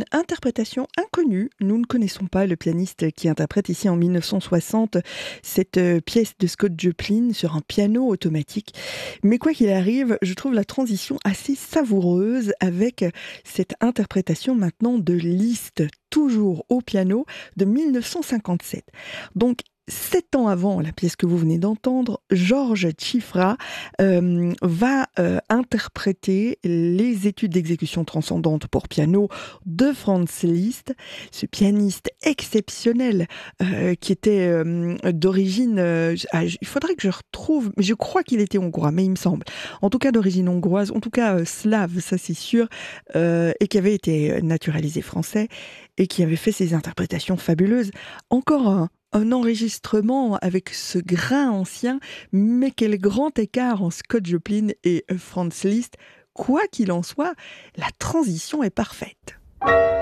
interprétation inconnue. Nous ne connaissons pas le pianiste qui interprète ici en 1960 cette pièce de Scott Joplin sur un piano automatique. Mais quoi qu'il arrive, je trouve la transition assez savoureuse avec cette interprétation maintenant de Liszt, toujours au piano, de 1957. Donc, 7 ans avant la pièce que vous venez d'entendre, Georges Cifra va interpréter les études d'exécution transcendante pour piano de Franz Liszt, ce pianiste exceptionnel qui était d'origine, il faudrait que je retrouve, mais je crois qu'il était hongrois, mais il me semble, en tout cas d'origine hongroise, en tout cas slave, ça c'est sûr, et qui avait été naturalisé français et qui avait fait ses interprétations fabuleuses. Encore un enregistrement avec ce grain ancien, mais quel grand écart en Scott Joplin et Franz Liszt. Quoi qu'il en soit, la transition est parfaite.